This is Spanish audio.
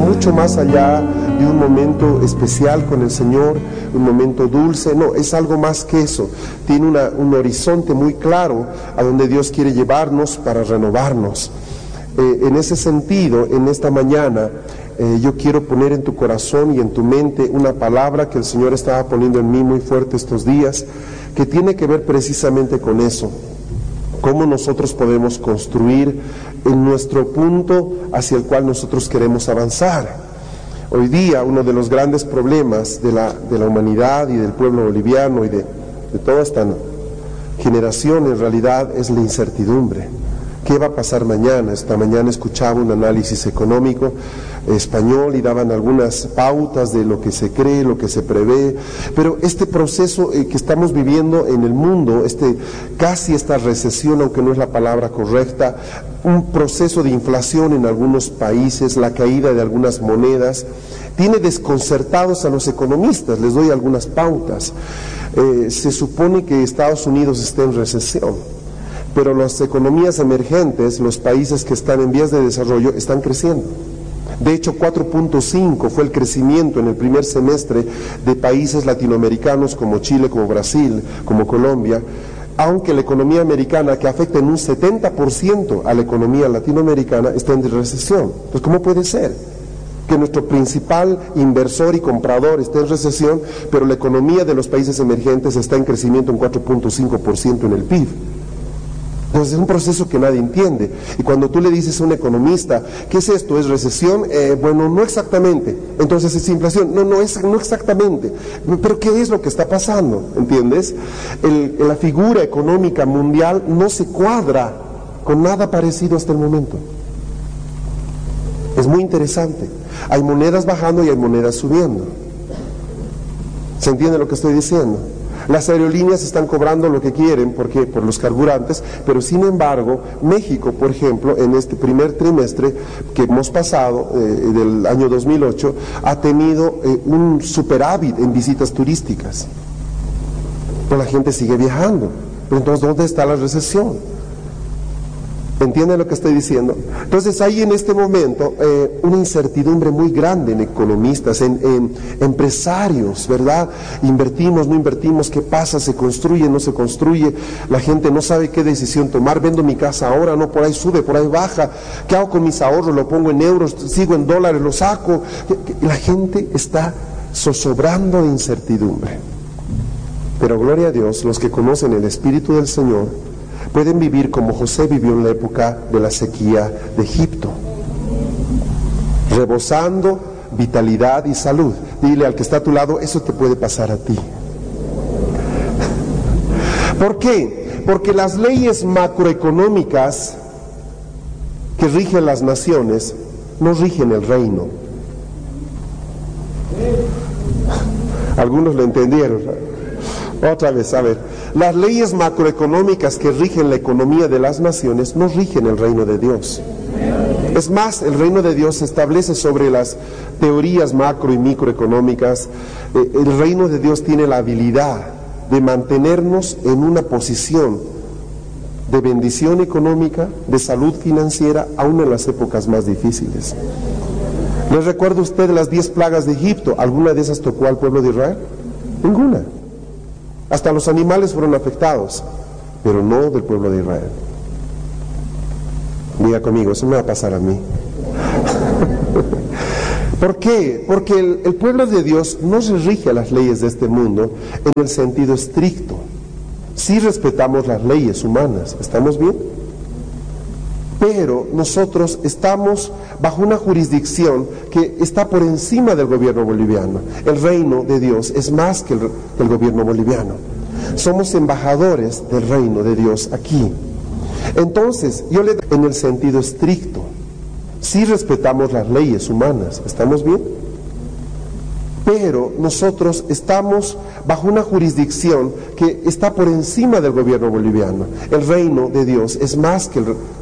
mucho más allá de un momento especial con el Señor, un momento dulce. No, es algo más que eso. Tiene un horizonte muy claro a donde Dios quiere llevarnos para renovarnos. En ese sentido, en esta mañana, yo quiero poner en tu corazón y en tu mente una palabra que el Señor estaba poniendo en mí muy fuerte estos días, que tiene que ver precisamente con eso. Cómo nosotros podemos construir en nuestro punto hacia el cual nosotros queremos avanzar. Hoy día uno de los grandes problemas de la humanidad y del pueblo boliviano y de toda esta generación en realidad es la incertidumbre. ¿Qué va a pasar mañana? Esta mañana escuchaba un análisis económico español y daban algunas pautas de lo que se cree, lo que se prevé, pero este proceso que estamos viviendo en el mundo, casi esta recesión, aunque no es la palabra correcta, un proceso de inflación en algunos países, la caída de algunas monedas, tiene desconcertados a los economistas. Les doy algunas pautas. Se supone que Estados Unidos está en recesión, pero las economías emergentes, los países que están en vías de desarrollo, están creciendo. De hecho, 4.5 fue el crecimiento en el primer semestre de países latinoamericanos como Chile, como Brasil, como Colombia, aunque la economía americana, que afecta en un 70% a la economía latinoamericana, está en recesión. Entonces, ¿cómo puede ser que nuestro principal inversor y comprador esté en recesión, pero la economía de los países emergentes está en crecimiento en 4.5% en el PIB? Entonces es un proceso que nadie entiende. Y cuando tú le dices a un economista, ¿qué es esto? ¿Es recesión? Bueno, no exactamente. Entonces es inflación. No exactamente. Pero ¿qué es lo que está pasando? ¿Entiendes? La figura económica mundial no se cuadra con nada parecido hasta el momento. Es muy interesante. Hay monedas bajando y hay monedas subiendo. ¿Se entiende lo que estoy diciendo? Las aerolíneas están cobrando lo que quieren por los carburantes, pero sin embargo, México, por ejemplo, en este primer trimestre que hemos pasado, del año 2008, ha tenido un superávit en visitas turísticas. Pero la gente sigue viajando. Pero entonces, ¿dónde está la recesión? ¿Entienden lo que estoy diciendo? Entonces hay en este momento una incertidumbre muy grande en economistas, en empresarios, ¿verdad? Invertimos, no invertimos, ¿qué pasa? ¿Se construye, no se construye? La gente no sabe qué decisión tomar. ¿Vendo mi casa ahora? No, por ahí sube, por ahí baja. ¿Qué hago con mis ahorros? ¿Lo pongo en euros? ¿Sigo en dólares? ¿Lo saco? La gente está zozobrando de incertidumbre. Pero gloria a Dios, los que conocen el Espíritu del Señor pueden vivir como José vivió en la época de la sequía de Egipto, rebosando vitalidad y salud. Dile al que está a tu lado, eso te puede pasar a ti. ¿Por qué? Porque las leyes macroeconómicas que rigen las naciones no rigen el reino. Algunos lo entendieron. Otra vez, a ver, las leyes macroeconómicas que rigen la economía de las naciones no rigen el reino de Dios. Es más, el reino de Dios se establece sobre las teorías macro y microeconómicas. El reino de Dios tiene la habilidad de mantenernos en una posición de bendición económica, de salud financiera, aún en las épocas más difíciles. ¿Les recuerda usted las 10 plagas de Egipto? ¿Alguna de esas tocó al pueblo de Israel? Ninguna. Hasta los animales fueron afectados, pero no del pueblo de Israel. Diga conmigo, eso me va a pasar a mí. ¿Por qué? Porque el pueblo de Dios no se rige a las leyes de este mundo en el sentido estricto. Sí respetamos las leyes humanas, ¿estamos bien? Pero nosotros estamos bajo una jurisdicción que está por encima del gobierno boliviano. El reino de Dios es más que el gobierno boliviano. Somos embajadores del reino de Dios aquí. Entonces, en el sentido estricto, sí respetamos las leyes humanas, ¿estamos bien? Pero nosotros estamos bajo una jurisdicción que está por encima del gobierno boliviano. El reino de Dios es más que el